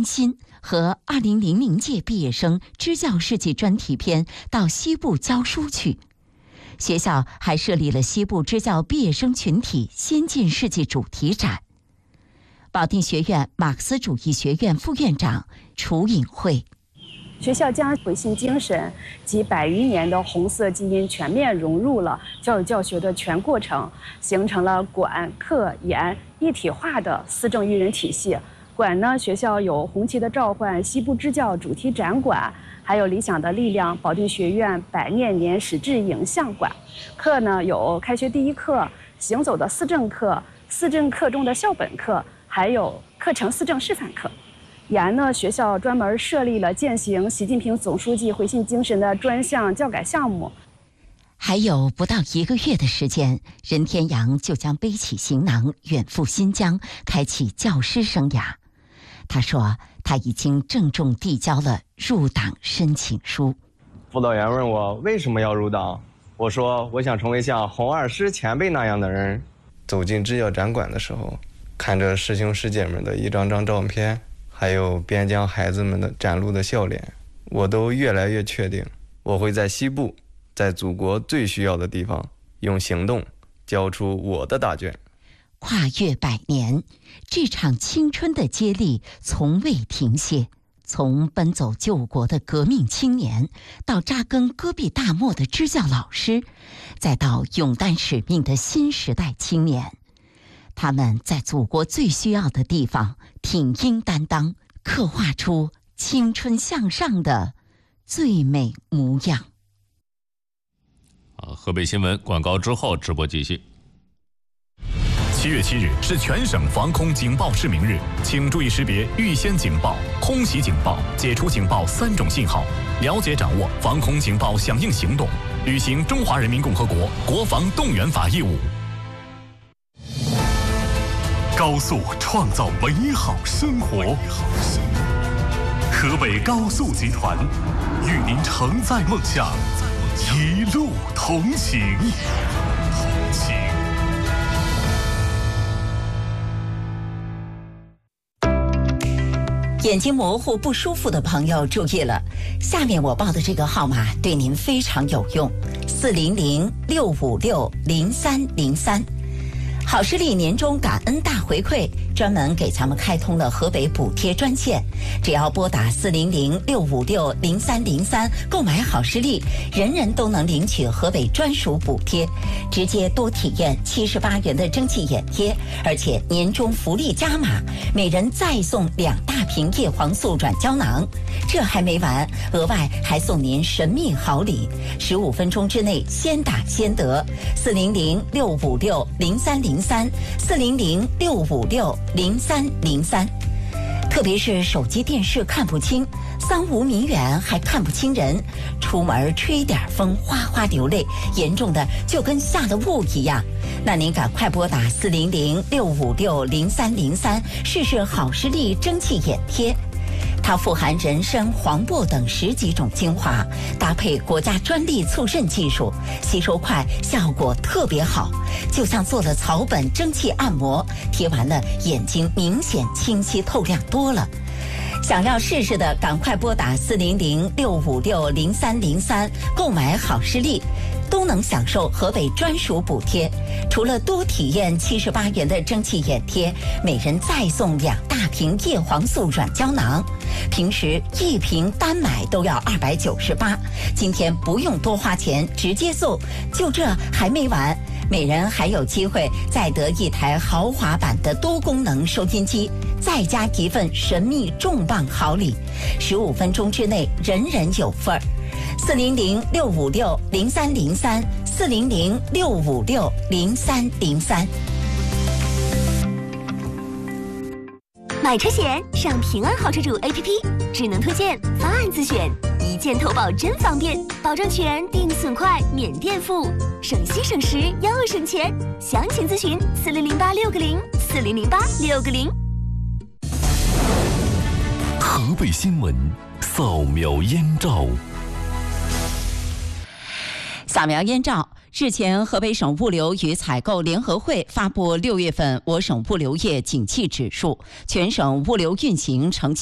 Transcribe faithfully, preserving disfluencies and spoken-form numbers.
新和二零零零届毕业生支教事迹专题篇到西部教书去。学校还设立了西部支教毕业生群体先进事迹主题展。保定学院马克思主义学院副院长楚颖慧， 学校将回信精神及百余年的红色基因全面融入了教育教学的全过程，形成了管、课、研一体化的思政育人体系。馆呢，学校有红旗的召唤西部支教主题展馆，还有理想的力量保定学院百年年史志影像馆。课呢，有开学第一课、行走的思政课、思政课中的校本课，还有课程思政示范课。研呢，学校专门设立了践行习近平总书记回信精神的专项教改项目。 还有不到一个月的时间，任天阳就将背起行囊远赴新疆，开启教师生涯。他说他已经郑重递交了入党申请书。 辅导员问我为什么要入党，我说我想成为像洪二师前辈那样的人。走进支教展馆的时候，看着师兄师姐们的一张张照片，还有边疆孩子们的展露的笑脸，我都越来越确定，我会在西部，在祖国最需要的地方，用行动交出我的答卷。 跨越百年，这场青春的接力从未停歇。从奔走救国的革命青年，到扎根戈壁大漠的支教老师，再到勇担使命的新时代青年，他们在祖国最需要的地方挺膺担当，刻画出青春向上的最美模样。 啊，河北新闻广告之后直播继续。 七月七日是全省防空警报示明日，请注意识别预先警报、空袭警报、解除警报三种信号，了解掌握防空警报响应行动，履行中华人民共和国国防动员法义务。高速创造美好生活，河北高速集团与您承载梦想，一路同行。 眼睛模糊不舒服的朋友注意了，下面我报的这个号码对您非常有用，四零零六五六零三零三。好视力年终感恩大回馈，专门给咱们开通了河北补贴专线，只要拨打四零零六五六零三零三购买好视力，人人都能领取河北专属补贴，直接多体验七十八元的蒸汽眼贴，而且年终福利加码，每人再送两大瓶叶黄素软胶囊。这还没完，额外还送您神秘好礼，十五分钟之内先打先得。四零零六五六零三零三，四零零六五六零三零三。特别是手机电视看不清，三五米远还看不清人，出门吹点风哗哗流泪，严重的就跟下了雾一样。那您赶快拨打四零零六五六零三零三试试好视力蒸汽眼贴。它富含人参、黄柏等十几种精华，搭配国家专利促渗技术，吸收快，效果特别好，就像做了草本蒸汽按摩，贴完了眼睛明显清晰透亮多了。想要试试的，赶快拨打四零零六五六零三零三购买好视力，都能享受河北专属补贴。除了多体验七十八元的蒸汽眼贴，每人再送两大瓶叶黄素软胶囊。平时一瓶单买都要二百九十八，今天不用多花钱，直接送。就这还没完，每人还有机会再得一台豪华版的多功能收音机，再加一份神秘重磅好礼，十五分钟之内人人有份儿。四零零六五六零三零三，四零零六五六零三零三。 买车险上平安好车主 A P P， 智能推荐，方案自选，一键投保真方便，保证全，定损快，免垫付，省心省时又省钱。详情咨询四零零八六个零，四零零八六个零。 河北新闻扫描燕赵。 扫描燕赵。日前，河北省物流与采购联合会发布六月份我省物流业景气指数，全省物流运行呈